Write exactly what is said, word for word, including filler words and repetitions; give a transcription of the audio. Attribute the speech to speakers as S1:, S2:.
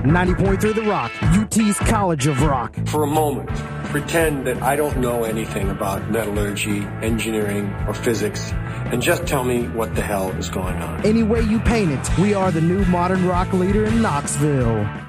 S1: ninety point three The Rock, U T's College of Rock.
S2: For a moment, pretend that I don't know anything about metallurgy, engineering, or physics, and just tell me what the hell is going on.
S1: Any way you paint it, we are the new modern rock leader in Knoxville.